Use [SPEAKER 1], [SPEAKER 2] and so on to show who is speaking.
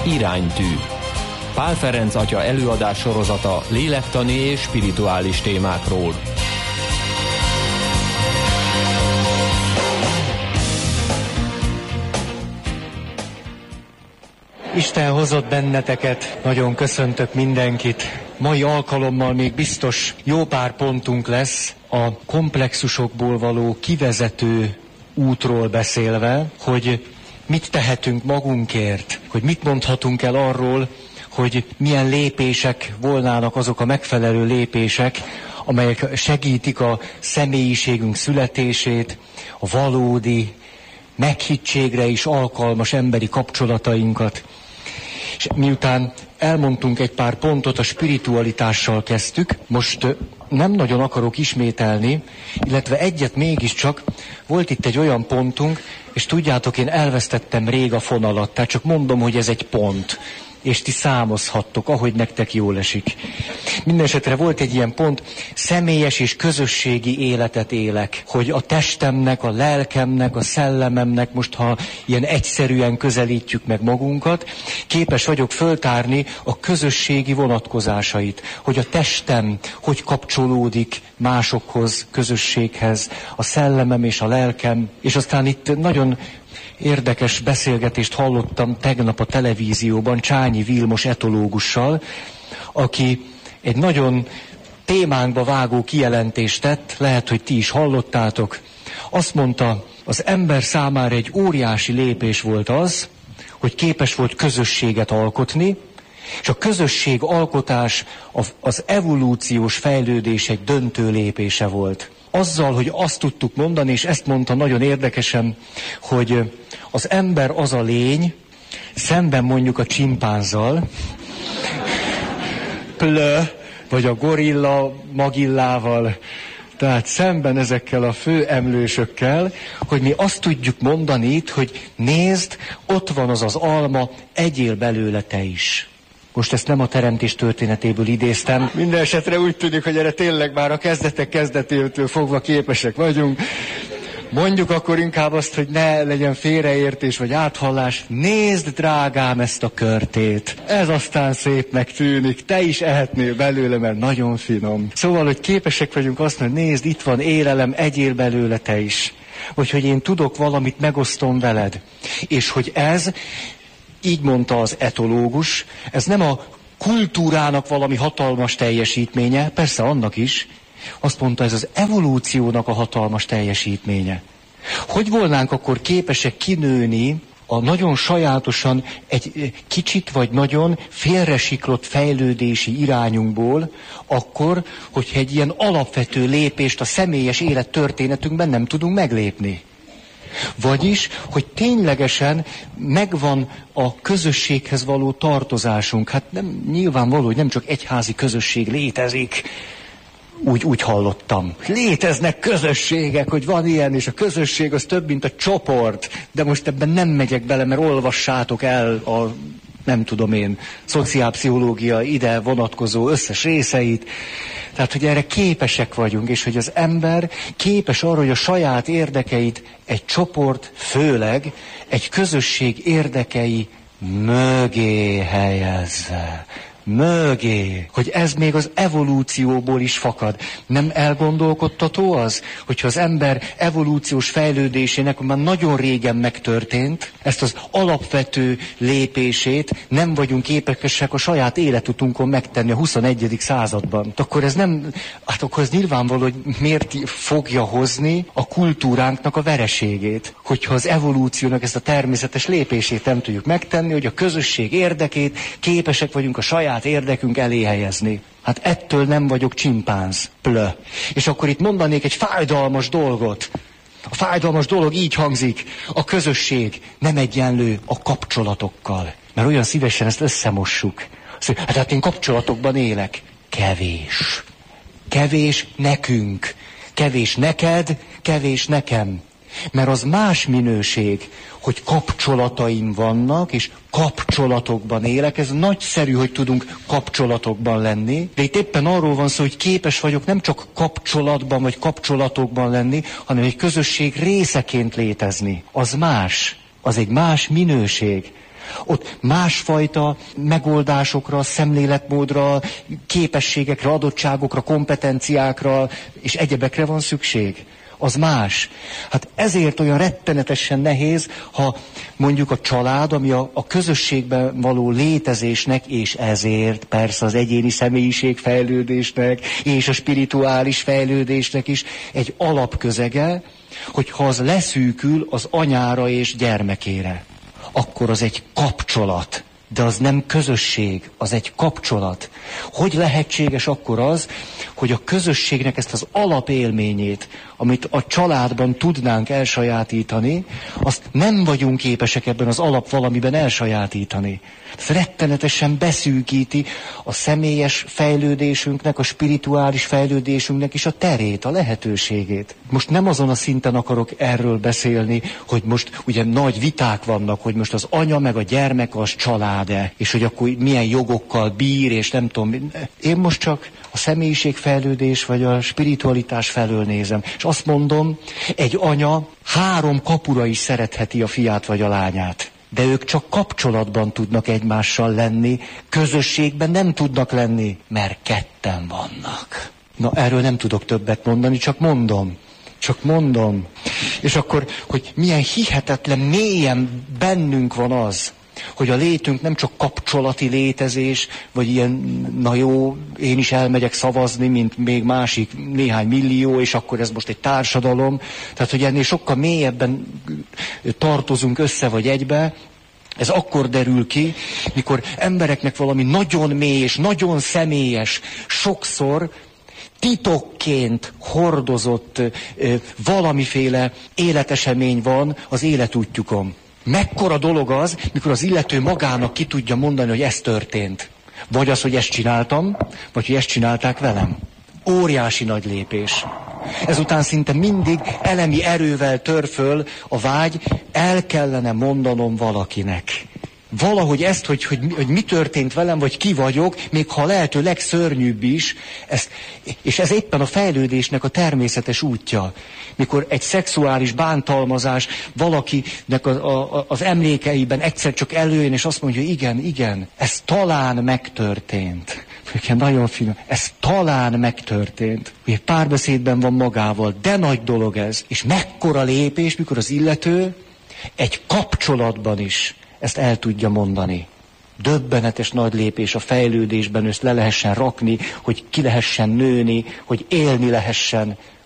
[SPEAKER 1] Iránytű. Pál Ferenc atya előadás sorozata lélektani és spirituális témákról.
[SPEAKER 2] Isten hozott benneteket, nagyon köszöntök mindenkit. Mai alkalommal még biztos jó pár pontunk lesz a komplexusokból való kivezető útról beszélve, hogy mit tehetünk magunkért, hogy mit mondhatunk el arról, hogy milyen lépések volnának azok a megfelelő lépések, amelyek segítik a személyiségünk születését, a valódi, meghittségre is alkalmas emberi kapcsolatainkat. És miután elmondtunk egy pár pontot, a spiritualitással kezdtük, most nem nagyon akarok ismételni, illetve egyet mégiscsak, volt itt egy olyan pontunk, és tudjátok, én elvesztettem rég a fonalat, tehát csak mondom, hogy ez egy pont, és ti számozhattok, ahogy nektek jól esik. Mindenesetre volt egy ilyen pont, személyes és közösségi életet élek, hogy a testemnek, a lelkemnek, a szellememnek, most ha ilyen egyszerűen közelítjük meg magunkat, képes vagyok föltárni a közösségi vonatkozásait, hogy a testem hogy kapcsolódik másokhoz, közösséghez, a szellemem és a lelkem, és aztán itt nagyon érdekes beszélgetést hallottam tegnap a televízióban Csányi Vilmos etológussal, aki egy nagyon témánkba vágó kijelentést tett, lehet, hogy ti is hallottátok. Azt mondta, az ember számára egy óriási lépés volt az, hogy képes volt közösséget alkotni, és a közösség alkotás az evolúciós fejlődés egy döntő lépése volt. Azzal, hogy azt tudtuk mondani, és ezt mondta nagyon érdekesen, hogy az ember az a lény, szemben mondjuk a csimpánzzal, vagy a gorilla magillával, tehát szemben ezekkel a főemlősökkel, hogy mi azt tudjuk mondani itt, hogy nézd, ott van az az alma, egyél belőle te is. Most ezt nem a teremtés történetéből idéztem. Minden esetre úgy tűnik, hogy erre tényleg már a kezdetek kezdetétől fogva képesek vagyunk. Mondjuk akkor inkább azt, hogy ne legyen félreértés vagy áthallás. Nézd, drágám, ezt a körtét. Ez aztán szépnek tűnik. Te is ehetnél belőle, mert nagyon finom. Szóval, hogy képesek vagyunk azt mondani, nézd, itt van élelem, egyél belőle te is. Vagy hogy én tudok valamit, megosztom veled. És hogy ez, így mondta az etológus, ez nem a kultúrának valami hatalmas teljesítménye, persze annak is, azt mondta, ez az evolúciónak a hatalmas teljesítménye. Hogy volnánk akkor képesek kinőni a nagyon sajátosan egy kicsit vagy nagyon félresiklott fejlődési irányunkból, akkor, hogyha egy ilyen alapvető lépést a személyes élettörténetünkben nem tudunk meglépni. Vagyis, hogy ténylegesen megvan a közösséghez való tartozásunk. Hát nem nyilvánvaló, hogy nem csak egyházi közösség létezik. Úgy hallottam. Léteznek közösségek, hogy van ilyen, és a közösség az több, mint a csoport. De most ebben nem megyek bele, mert olvassátok el a, nem tudom én, szociálpszichológia ide vonatkozó összes részeit. Tehát, hogy erre képesek vagyunk, és hogy az ember képes arra, hogy a saját érdekeit egy csoport, főleg egy közösség érdekei mögé helyezze. Mögé, hogy ez még az evolúcióból is fakad. Nem elgondolkodtató az, hogyha az ember evolúciós fejlődésének már nagyon régen megtörtént, ezt az alapvető lépését nem vagyunk képesek a saját életutunkon megtenni a 21. században. Akkor ez nem, hát akkor ez nyilvánvaló, hogy miért fogja hozni a kultúránknak a vereségét, hogyha az evolúciónak ezt a természetes lépését nem tudjuk megtenni, hogy a közösség érdekét képesek vagyunk a saját érdekünk elé helyezni. Hát ettől nem vagyok csimpánz. És akkor itt mondanék egy fájdalmas dolgot. A fájdalmas dolog így hangzik. A közösség nem egyenlő a kapcsolatokkal. Mert olyan szívesen ezt összemossuk. Hát én kapcsolatokban élek. Kevés. Kevés nekünk. Kevés neked, kevés nekem. Mert az más minőség, hogy kapcsolataim vannak, és kapcsolatokban élek. Ez nagyszerű, hogy tudunk kapcsolatokban lenni. De itt éppen arról van szó, hogy képes vagyok nem csak kapcsolatban vagy kapcsolatokban lenni, hanem egy közösség részeként létezni. Az más. az egy más minőség. Ott másfajta megoldásokra, szemléletmódra, képességekre, adottságokra, kompetenciákra és egyebekre van szükség. Az más. Hát ezért olyan rettenetesen nehéz, ha mondjuk a család, ami a közösségben való létezésnek, és ezért persze az egyéni személyiségfejlődésnek, és a spirituális fejlődésnek is egy alapközege, hogyha az leszűkül az anyára és gyermekére, akkor az egy kapcsolat. De az nem közösség, az egy kapcsolat. Hogy lehetséges akkor az, hogy a közösségnek ezt az alapélményét, amit a családban tudnánk elsajátítani, azt nem vagyunk képesek ebben az alap valamiben elsajátítani. Ez rettenetesen beszűkíti a személyes fejlődésünknek, a spirituális fejlődésünknek is a terét, a lehetőségét. Most nem azon a szinten akarok erről beszélni, hogy most ugye nagy viták vannak, hogy most az anya meg a gyermek az család-e, és hogy akkor milyen jogokkal bír, és nem tudom. Én most csak a személyiségfejlődés vagy a spiritualitás felől nézem. És azt mondom, egy anya 3 kapura is szeretheti a fiát vagy a lányát. De ők csak kapcsolatban tudnak egymással lenni, közösségben nem tudnak lenni, mert ketten vannak. Na, erről nem tudok többet mondani, csak mondom. És akkor, hogy milyen hihetetlen mélyen bennünk van az, hogy a létünk nem csak kapcsolati létezés, vagy ilyen, na jó, én is elmegyek szavazni, mint még másik néhány millió, és akkor ez most egy társadalom. Tehát, hogy ennél sokkal mélyebben tartozunk össze vagy egybe. Ez akkor derül ki, mikor embereknek valami nagyon mély és nagyon személyes, sokszor titokként hordozott valamiféle életesemény van az életútjukon. Mekkora dolog az, mikor az illető magának ki tudja mondani, hogy ez történt. Vagy az, hogy ezt csináltam, vagy hogy ezt csinálták velem. Óriási nagy lépés. Ezután szinte mindig elemi erővel tör föl a vágy, el kellene mondanom valakinek. Valahogy ezt, hogy mi történt velem, vagy ki vagyok, még ha lehető legszörnyűbb is, és ez éppen a fejlődésnek a természetes útja. Mikor egy szexuális bántalmazás valakinek az emlékeiben egyszer csak előjön, és azt mondja, igen, ez talán megtörtént. Nagyon finom, ez talán megtörtént. Ugye párbeszédben van magával, de nagy dolog ez. És mekkora lépés, mikor az illető egy kapcsolatban is ezt el tudja mondani. Döbbenetes nagy lépés a fejlődésben, ezt le lehessen rakni, hogy ki lehessen nőni, hogy élni lehessen.